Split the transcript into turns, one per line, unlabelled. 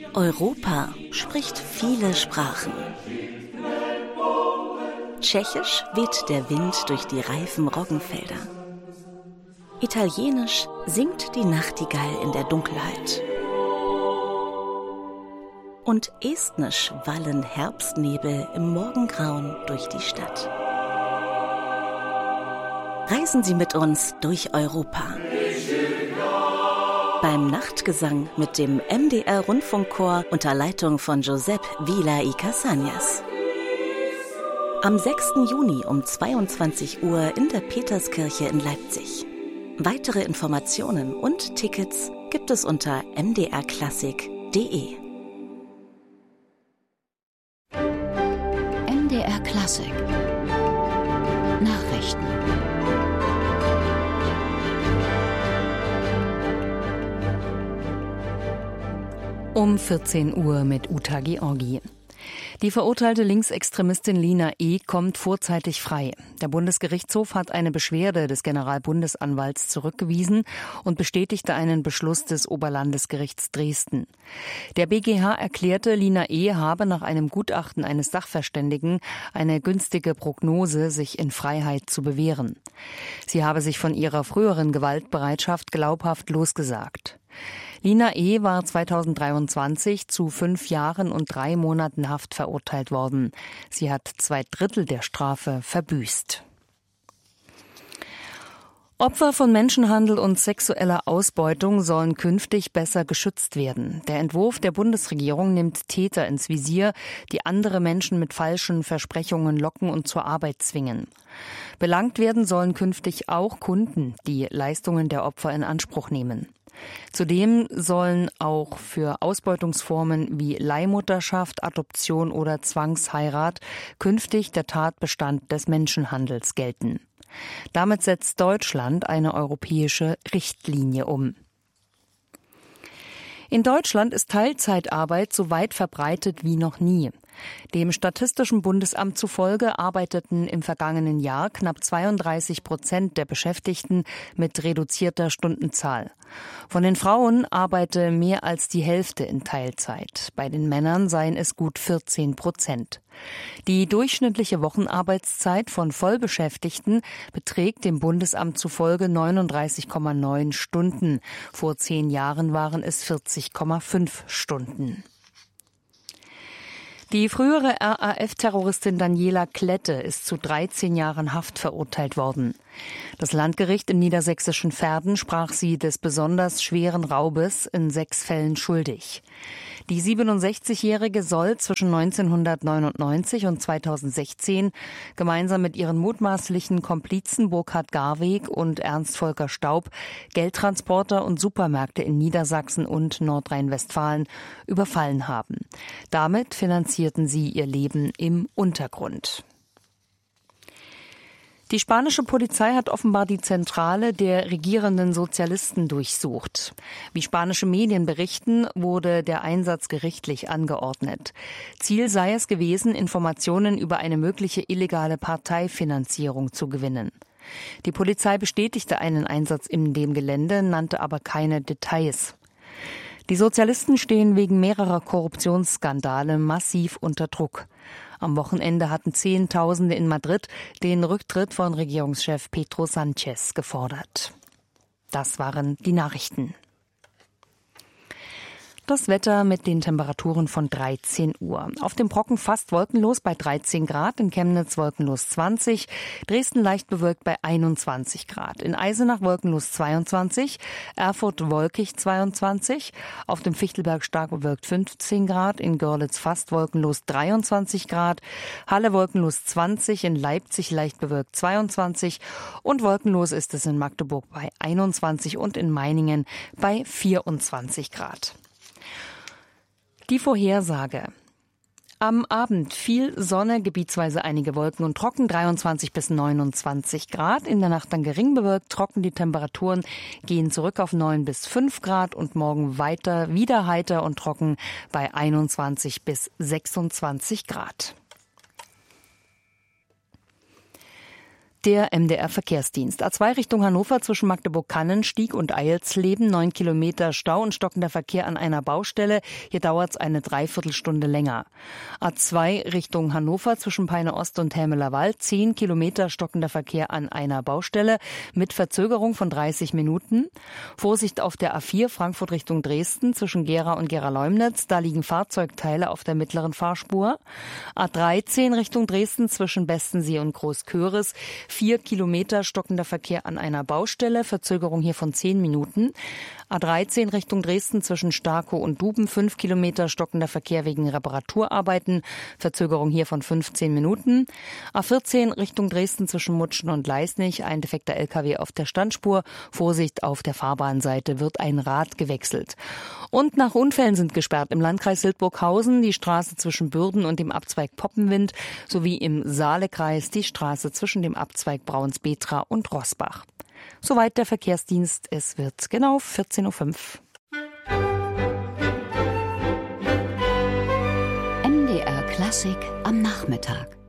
Europa spricht viele Sprachen. Tschechisch weht der Wind durch die reifen Roggenfelder. Italienisch singt die Nachtigall in der Dunkelheit. Und estnisch wallen Herbstnebel im Morgengrauen durch die Stadt. Reisen Sie mit uns durch Europa. Beim Nachtgesang mit dem MDR-Rundfunkchor unter Leitung von Josep Vila y Casañas. Am 6. Juni um 22 Uhr in der Peterskirche in Leipzig. Weitere Informationen und Tickets gibt es unter mdrklassik.de.
MDR Klassik Nachrichten.
Um 14 Uhr mit Uta Georgi. Die verurteilte Linksextremistin Lina E. kommt vorzeitig frei. Der Bundesgerichtshof hat eine Beschwerde des Generalbundesanwalts zurückgewiesen und bestätigte einen Beschluss des Oberlandesgerichts Dresden. Der BGH erklärte, Lina E. habe nach einem Gutachten eines Sachverständigen eine günstige Prognose, sich in Freiheit zu bewähren. Sie habe sich von ihrer früheren Gewaltbereitschaft glaubhaft losgesagt. Lina E. war 2023 zu 5 Jahren und 3 Monaten Haft verurteilt worden. Sie hat 2/3 der Strafe verbüßt. Opfer von Menschenhandel und sexueller Ausbeutung sollen künftig besser geschützt werden. Der Entwurf der Bundesregierung nimmt Täter ins Visier, die andere Menschen mit falschen Versprechungen locken und zur Arbeit zwingen. Belangt werden sollen künftig auch Kunden, die Leistungen der Opfer in Anspruch nehmen. Zudem sollen auch für Ausbeutungsformen wie Leihmutterschaft, Adoption oder Zwangsheirat künftig der Tatbestand des Menschenhandels gelten. Damit setzt Deutschland eine europäische Richtlinie um. In Deutschland ist Teilzeitarbeit so weit verbreitet wie noch nie. Dem Statistischen Bundesamt zufolge arbeiteten im vergangenen Jahr knapp 32% der Beschäftigten mit reduzierter Stundenzahl. Von den Frauen arbeite mehr als die Hälfte in Teilzeit. Bei den Männern seien es gut 14%. Die durchschnittliche Wochenarbeitszeit von Vollbeschäftigten beträgt dem Bundesamt zufolge 39,9 Stunden. Vor 10 Jahren waren es 40,5 Stunden. Die frühere RAF-Terroristin Daniela Klette ist zu 13 Jahren Haft verurteilt worden. Das Landgericht im niedersächsischen Verden sprach sie des besonders schweren Raubes in 6 Fällen schuldig. Die 67-Jährige soll zwischen 1999 und 2016 gemeinsam mit ihren mutmaßlichen Komplizen Burkhard Garweg und Ernst Volker Staub Geldtransporter und Supermärkte in Niedersachsen und Nordrhein-Westfalen überfallen haben. Damit finanzierten sie ihr Leben im Untergrund. Die spanische Polizei hat offenbar die Zentrale der regierenden Sozialisten durchsucht. Wie spanische Medien berichten, wurde der Einsatz gerichtlich angeordnet. Ziel sei es gewesen, Informationen über eine mögliche illegale Parteifinanzierung zu gewinnen. Die Polizei bestätigte einen Einsatz in dem Gelände, nannte aber keine Details. Die Sozialisten stehen wegen mehrerer Korruptionsskandale massiv unter Druck. Am Wochenende hatten Zehntausende in Madrid den Rücktritt von Regierungschef Pedro Sánchez gefordert. Das waren die Nachrichten. Das Wetter mit den Temperaturen von 13 Uhr. Auf dem Brocken fast wolkenlos bei 13 Grad, in Chemnitz wolkenlos 20, Dresden leicht bewölkt bei 21 Grad, in Eisenach wolkenlos 22, Erfurt wolkig 22, auf dem Fichtelberg stark bewölkt 15 Grad, in Görlitz fast wolkenlos 23 Grad, Halle wolkenlos 20, in Leipzig leicht bewölkt 22 und wolkenlos ist es in Magdeburg bei 21 und in Meiningen bei 24 Grad. Die Vorhersage. Am Abend viel Sonne, gebietsweise einige Wolken und trocken, 23 bis 29 Grad. In der Nacht dann gering bewölkt, trocken. Die Temperaturen gehen zurück auf 9 bis 5 Grad und morgen weiter wieder heiter und trocken bei 21 bis 26 Grad. Der MDR-Verkehrsdienst. A2 Richtung Hannover zwischen Magdeburg-Kannenstieg und Eilsleben. 9 Kilometer Stau und stockender Verkehr an einer Baustelle. Hier dauert es eine Dreiviertelstunde länger. A2 Richtung Hannover zwischen Peine Ost und Helmeler Wald. 10 Kilometer stockender Verkehr an einer Baustelle mit Verzögerung von 30 Minuten. Vorsicht auf der A4 Frankfurt Richtung Dresden zwischen Gera und Gera-Leumnitz. Da liegen Fahrzeugteile auf der mittleren Fahrspur. A13 Richtung Dresden zwischen Bestensee und Großköris. 4 Kilometer stockender Verkehr an einer Baustelle, Verzögerung hier von 10 Minuten. A13 Richtung Dresden zwischen Starkow und Duben, 5 Kilometer stockender Verkehr wegen Reparaturarbeiten, Verzögerung hier von 15 Minuten. A14 Richtung Dresden zwischen Mutschen und Leisnig, ein defekter LKW auf der Standspur. Vorsicht, auf der Fahrbahnseite wird ein Rad gewechselt. Und nach Unfällen sind gesperrt im Landkreis Hildburghausen die Straße zwischen Bürden und dem Abzweig Poppenwind sowie im Saalekreis die Straße zwischen dem Abzweig Braunsbetra und Rossbach. Soweit der Verkehrsdienst. Es wird genau 14:05 Uhr.
MDR Klassik am Nachmittag.